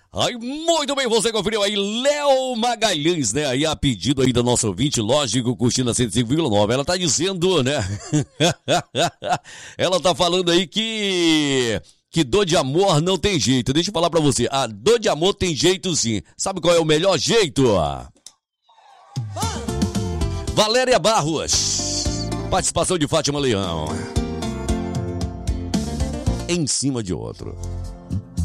Ai, muito bem, você conferiu aí Léo Magalhães, né? Aí a pedido aí da nossa ouvinte, lógico, curtindo a 105,9. Ela tá dizendo, né? Ela tá falando aí que dor de amor não tem jeito. Deixa eu falar pra você, a dor de amor tem jeito sim. Sabe qual é o melhor jeito? Valéria Barros, participação de Fátima Leão. Em cima de outro.